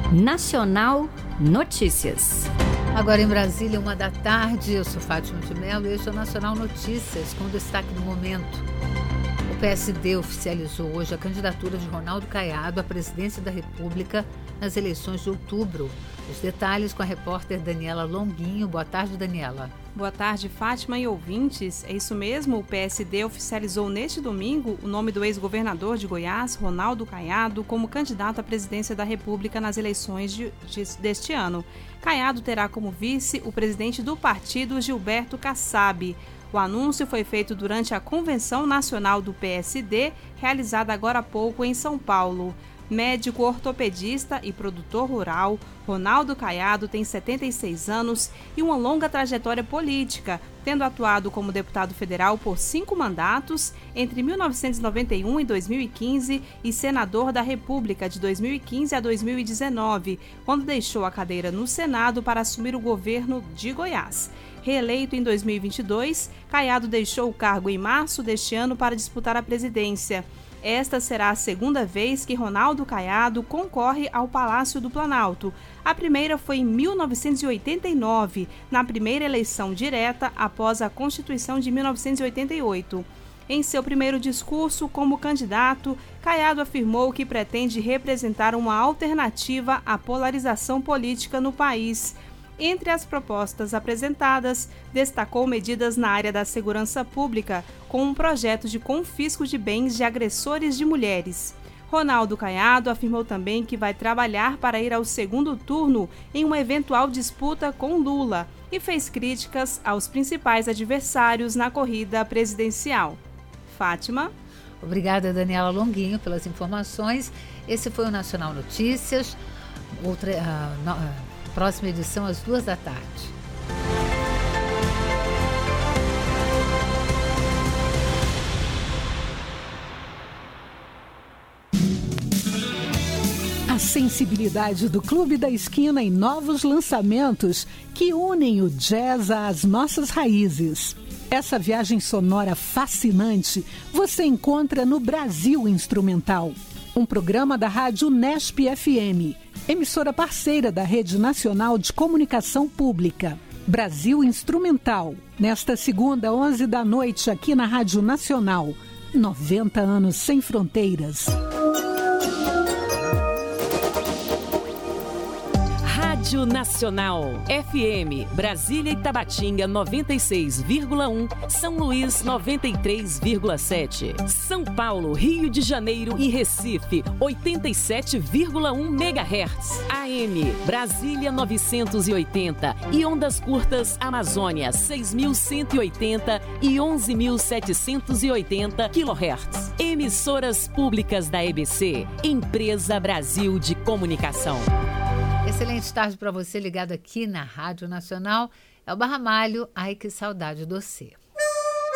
Nacional Notícias. Agora em Brasília, 13h, eu sou Fátima de Mello e este é o Nacional Notícias, com destaque do momento. O PSD oficializou hoje a candidatura de Ronaldo Caiado à presidência da República nas eleições de outubro. Os detalhes com a repórter Daniela Longuinho. Boa tarde, Daniela. Boa tarde, Fátima e ouvintes. É isso mesmo, o PSD oficializou neste domingo o nome do ex-governador de Goiás, Ronaldo Caiado, como candidato à presidência da República nas eleições deste ano. Caiado terá como vice o presidente do partido, Gilberto Kassab. O anúncio foi feito durante a Convenção Nacional do PSD, realizada agora há pouco em São Paulo. Médico ortopedista e produtor rural, Ronaldo Caiado tem 76 anos e uma longa trajetória política, tendo atuado como deputado federal por 5 mandatos entre 1991 e 2015 e senador da República de 2015 a 2019, quando deixou a cadeira no Senado para assumir o governo de Goiás. Reeleito em 2022, Caiado deixou o cargo em março deste ano para disputar a presidência. Esta será a segunda vez que Ronaldo Caiado concorre ao Palácio do Planalto. A primeira foi em 1989, na primeira eleição direta após a Constituição de 1988. Em seu primeiro discurso como candidato, Caiado afirmou que pretende representar uma alternativa à polarização política no país. Entre as propostas apresentadas, destacou medidas na área da segurança pública, com um projeto de confisco de bens de agressores de mulheres. Ronaldo Caiado afirmou também que vai trabalhar para ir ao segundo turno em uma eventual disputa com Lula e fez críticas aos principais adversários na corrida presidencial. Fátima. Obrigada, Daniela Longuinho, pelas informações. Esse foi o Nacional Notícias. Próxima edição às 14h. A sensibilidade do Clube da Esquina em novos lançamentos que unem o jazz às nossas raízes. Essa viagem sonora fascinante você encontra no Brasil Instrumental, um programa da Rádio Unesp FM, emissora parceira da Rede Nacional de Comunicação Pública. Brasil Instrumental, nesta segunda, 11h, aqui na Rádio Nacional. 90 anos sem fronteiras. Rádio Nacional, FM, Brasília e Tabatinga 96,1, São Luís 93,7, São Paulo, Rio de Janeiro e Recife 87,1 MHz, AM, Brasília 980 e ondas curtas Amazônia 6.180 e 11.780 kHz. Emissoras públicas da EBC, Empresa Brasil de Comunicação. Excelente tarde para você ligado aqui na Rádio Nacional. É o Barra Malho. Ai, que saudade de você.